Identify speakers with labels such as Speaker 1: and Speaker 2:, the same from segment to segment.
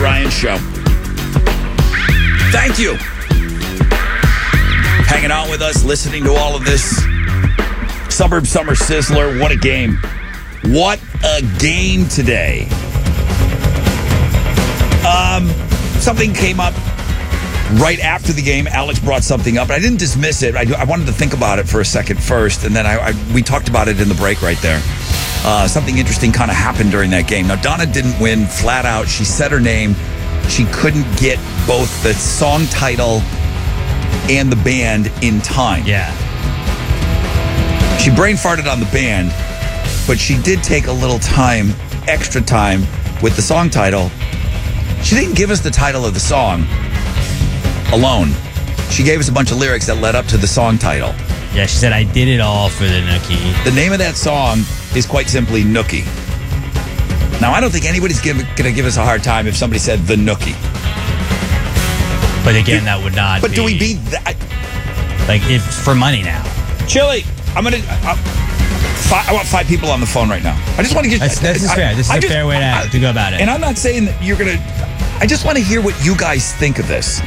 Speaker 1: Ryan Show. Thank you. Hanging out with us, listening to all of this. Suburb Summer Sizzler. What a game. What a game today. Something came up right after the game. Alex brought something up. I didn't dismiss it. I wanted to think about it for a second first, and then we talked about it in the break right there. Something interesting kind of happened during that game. Now, Donna didn't win flat out. She said her name. She couldn't get both the song title and the band in time.
Speaker 2: Yeah.
Speaker 1: She brain farted on the band, but she did take a little time, extra time, with the song title. She didn't give us the title of the song alone. She gave us a bunch of lyrics that led up to the song title.
Speaker 2: Yeah, she said, I did it all for the Nookie.
Speaker 1: The name of that song is quite simply Nookie. Now, I don't think anybody's going to give us a hard time if somebody said the Nookie.
Speaker 2: But again, that would not
Speaker 1: But
Speaker 2: be...
Speaker 1: do we beat that?
Speaker 2: Like, if for money now.
Speaker 1: Chili, I want 5 people on the phone right now. I just want to get...
Speaker 2: This is fair. This is a fair way to go about it.
Speaker 1: And I'm not saying that you're going to... I just want to hear what you guys think of this.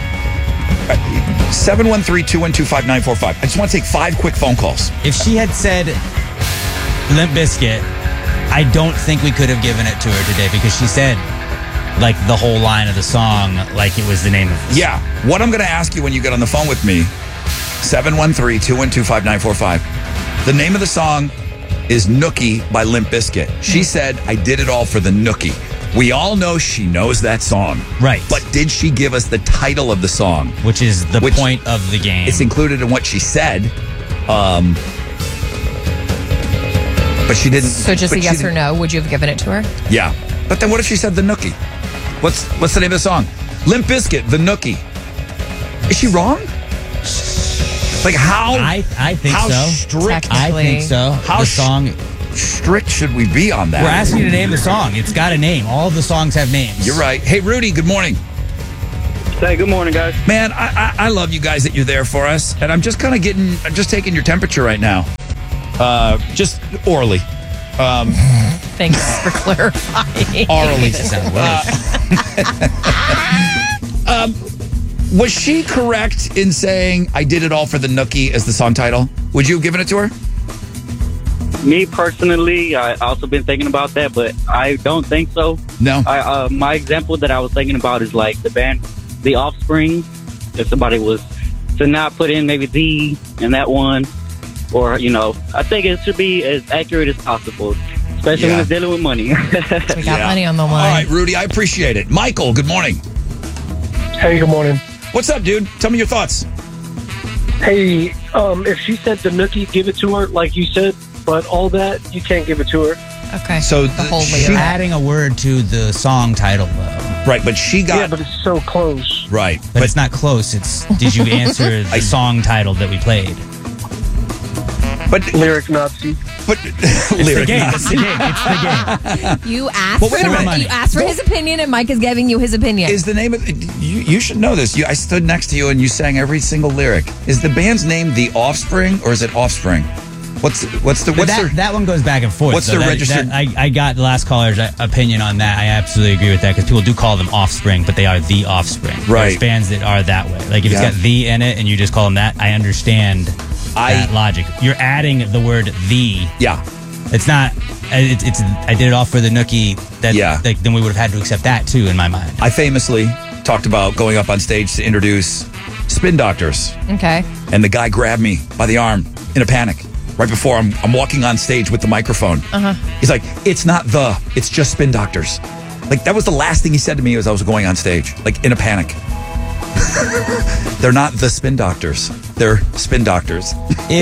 Speaker 1: 713-212-5945. I just want to take 5 quick phone calls.
Speaker 2: If she had said Limp Bizkit, I don't think we could have given it to her today because she said, like, the whole line of the song like it was the name of the song.
Speaker 1: Yeah. What I'm going to ask you when you get on the phone with me, 713-212-5945. The name of the song is Nookie by Limp Bizkit. She said, I did it all for the Nookie. We all know she knows that song.
Speaker 2: Right.
Speaker 1: But did she give us the title of the song?
Speaker 2: Which is the point of the game.
Speaker 1: It's included in what she said. But she didn't.
Speaker 3: So just a yes or no, would you have given it to her?
Speaker 1: Yeah. But then what if she said the Nookie? What's the name of the song? Limp Bizkit, the Nookie. Is she wrong? Like how?
Speaker 2: I think
Speaker 1: how
Speaker 2: so.
Speaker 1: Strict?
Speaker 2: I think so.
Speaker 1: How
Speaker 2: the song...
Speaker 1: strict should we be on that?
Speaker 2: We're asking you to name the song. It's got a name. All of the songs have names.
Speaker 1: You're right. Hey, Rudy, good morning.
Speaker 4: Hey, good morning, guys.
Speaker 1: Man, I love you guys that you're there for us. And I'm just I'm just taking your temperature right now. Just orally.
Speaker 3: Thanks for clarifying.
Speaker 1: Orally. Was she correct in saying, I did it all for the Nookie as the song title? Would you have given it to her?
Speaker 4: Me personally, I also been thinking about that, but I don't think so.
Speaker 1: No.
Speaker 4: My example that I was thinking about is like the band, The Offspring. If somebody was to not put in maybe the in that one, or I think it should be as accurate as possible, especially when it's dealing with money.
Speaker 3: We got money on the line.
Speaker 1: All right, Rudy, I appreciate it. Michael, good morning.
Speaker 5: Hey, good morning.
Speaker 1: What's up, dude? Tell me your thoughts.
Speaker 5: Hey, if she said the Nookie, give it to her, like you said. But all that, you can't give it to her.
Speaker 3: Okay.
Speaker 1: So
Speaker 3: the whole
Speaker 2: she's adding a word to the song title, though.
Speaker 1: Right, but she got...
Speaker 5: Yeah, but it's so close.
Speaker 1: Right.
Speaker 2: But it's not close. It's, did you answer the song title that we played?
Speaker 1: But
Speaker 5: Lyric Nazi.
Speaker 1: But
Speaker 2: it's
Speaker 1: lyric
Speaker 2: the game.
Speaker 1: Nazi.
Speaker 2: It's the game. It's the game.
Speaker 3: You asked
Speaker 1: Well, wait a minute.
Speaker 3: you asked for his opinion, and Mike is giving you his opinion.
Speaker 1: Is the name of... You should know this. I stood next to you and you sang every single lyric. Is the band's name The Offspring or is it Offspring? That
Speaker 2: one goes back and forth.
Speaker 1: What's the registered?
Speaker 2: I got the last caller's opinion on that. I absolutely agree with that because people do call them Offspring, but they are The Offspring.
Speaker 1: Right.
Speaker 2: There's bands that are that way. Like if it's got the in it and you just call them that, I understand that logic. You're adding the word the.
Speaker 1: Yeah.
Speaker 2: It's not. It's. I did it all for the Nookie. Like, then we would have had to accept that too in my mind.
Speaker 1: I famously talked about going up on stage to introduce Spin Doctors.
Speaker 3: Okay.
Speaker 1: And the guy grabbed me by the arm in a panic. Right before I'm walking on stage with the microphone. He's like, it's just Spin Doctors. Like, that was the last thing he said to me as I was going on stage, like in a panic. They're not the Spin Doctors. They're Spin Doctors.
Speaker 3: Yeah.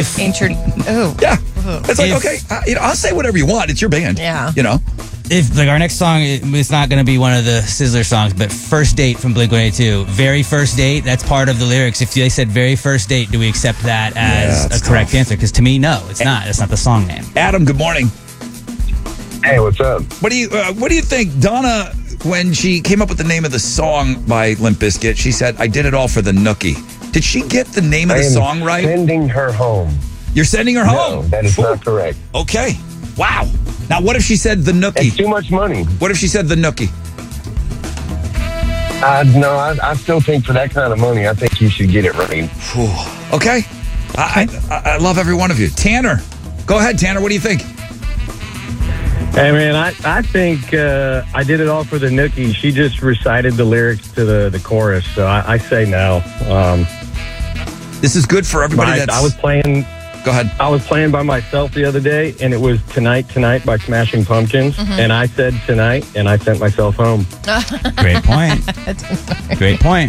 Speaker 1: It's like, okay, I'll say whatever you want. It's your band.
Speaker 3: Yeah.
Speaker 2: If our next song, it's not going to be one of the Sizzler songs, but First Date from Blink-182. Very first date, that's part of the lyrics. If they said very first date, do we accept that as a correct answer? Because to me, no, it's not. It's not the song name.
Speaker 1: Adam, good morning.
Speaker 6: Hey, what's up?
Speaker 1: What do you think, Donna? When she came up with the name of the song by Limp Bizkit, she said, "I did it all for the Nookie." Did she get the name of the song right?
Speaker 6: Sending her home.
Speaker 1: You're sending her home?
Speaker 6: No, that is not correct.
Speaker 1: Okay. Wow. Now, what if she said the Nookie?
Speaker 6: It's too much money.
Speaker 1: What if she said the Nookie?
Speaker 6: No, I still think for that kind of money, I think you should get it right.
Speaker 1: Whew. Okay. I love every one of you. Tanner, go ahead, Tanner. What do you think?
Speaker 7: Hey, man, I think I did it all for the Nookie. She just recited the lyrics to the chorus, so I say no.
Speaker 1: This is good for everybody
Speaker 7: I was playing...
Speaker 1: Go ahead.
Speaker 7: I was playing by myself the other day, and it was Tonight, Tonight by Smashing Pumpkins, and I said tonight, and I sent myself home.
Speaker 2: Great point. Great point.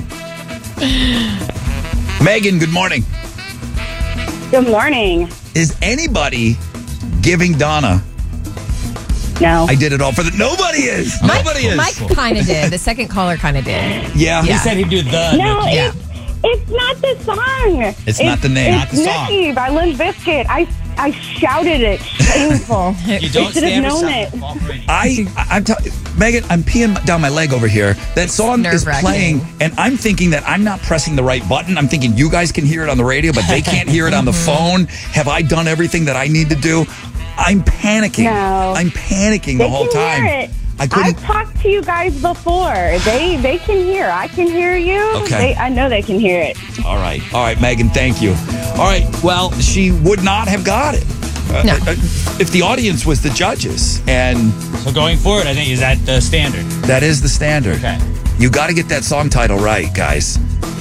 Speaker 1: Megan, good morning.
Speaker 8: Good morning.
Speaker 1: Is anybody giving Donna...
Speaker 8: No.
Speaker 1: I did it all for the... Nobody is. Nobody is.
Speaker 3: Mike kind of did. The second caller kind of did.
Speaker 1: Yeah.
Speaker 2: He said he'd do the
Speaker 8: No,
Speaker 2: Nookie.
Speaker 3: Yeah.
Speaker 8: it's not the song.
Speaker 1: It's not the name.
Speaker 2: Not the song.
Speaker 8: Nookie by Limp Bizkit. I shouted it. Shameful.
Speaker 2: You don't
Speaker 8: I should have
Speaker 2: stand
Speaker 8: known
Speaker 2: beside
Speaker 8: it.
Speaker 1: Megan, I'm peeing down my leg over here. That song is
Speaker 3: nerve-wracking.
Speaker 1: playing, and I'm thinking that I'm not pressing the right button. I'm thinking you guys can hear it on the radio, but they can't hear it on the phone. Have I done everything that I need to do? I'm panicking.
Speaker 8: No.
Speaker 1: I'm panicking the whole
Speaker 8: They
Speaker 1: time.
Speaker 8: can hear it.
Speaker 1: I couldn't.
Speaker 8: I've talked to you guys before. They can hear. I can hear you.
Speaker 1: Okay.
Speaker 8: I know they can hear it.
Speaker 1: All right, Megan, thank you. All right, well, she would not have got it
Speaker 3: No.
Speaker 1: if the audience was the judges, and
Speaker 2: So going forward, I think, is that the standard?
Speaker 1: that is the standard.
Speaker 2: Okay.
Speaker 1: You got to get that song title right, guys.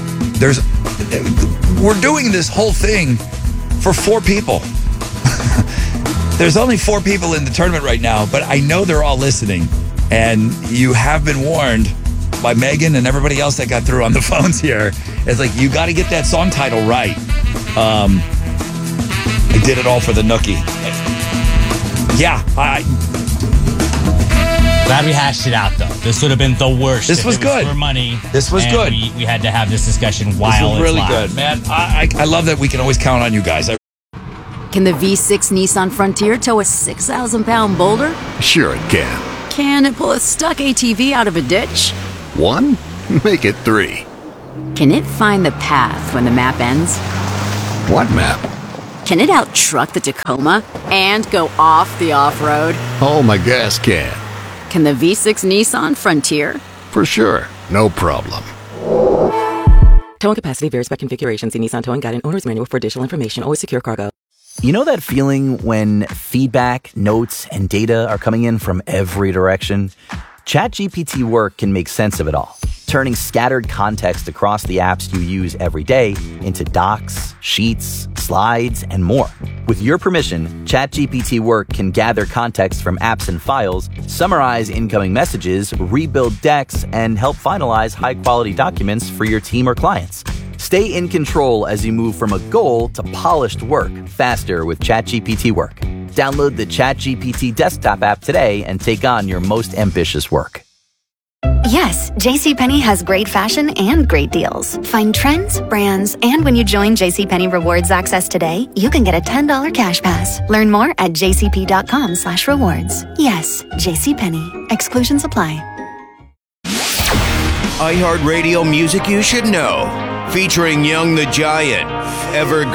Speaker 1: We're doing this whole thing for 4 people. There's only 4 people in the tournament right now, but I know they're all listening. And you have been warned by Megan and everybody else that got through on the phones here. It's like, you got to get that song title right. I did it all for the Nookie. Yeah,
Speaker 2: Glad we hashed it out, though. This would have been the worst.
Speaker 1: This
Speaker 2: if
Speaker 1: was
Speaker 2: it
Speaker 1: good.
Speaker 2: For money.
Speaker 1: This was
Speaker 2: and
Speaker 1: good.
Speaker 2: We had to have this discussion
Speaker 1: this
Speaker 2: while
Speaker 1: was
Speaker 2: it's
Speaker 1: really
Speaker 2: live.
Speaker 1: good, man. I love that we can always count on you guys.
Speaker 9: Can the V6 Nissan Frontier tow a 6,000-pound boulder?
Speaker 10: Sure it can.
Speaker 9: Can it pull a stuck ATV out of a ditch?
Speaker 10: 1? Make it 3.
Speaker 9: Can it find the path when the map ends?
Speaker 10: What map?
Speaker 9: Can it out-truck the Tacoma and go off the off-road?
Speaker 10: Oh, my gas can.
Speaker 9: Can the V6 Nissan Frontier?
Speaker 10: For sure. No problem.
Speaker 11: Towing capacity varies by configuration. See Nissan Towing Guide and Owner's Manual for additional information. Always secure cargo.
Speaker 12: You know that feeling when feedback, notes, and data are coming in from every direction? ChatGPT Work can make sense of it all, turning scattered context across the apps you use every day into docs, sheets, slides, and more. With your permission, ChatGPT Work can gather context from apps and files, summarize incoming messages, rebuild decks, and help finalize high-quality documents for your team or clients. Stay in control as you move from a goal to polished work faster with ChatGPT Work. Download the ChatGPT desktop app today and take on your most ambitious work.
Speaker 13: Yes, JCPenney has great fashion and great deals. Find trends, brands, and when you join JCPenney Rewards Access today, you can get a $10 cash pass. Learn more at jcp.com/rewards. Yes, JCPenney. Exclusions apply.
Speaker 14: iHeartRadio music you should know. Featuring Young the Giant, Evergreen.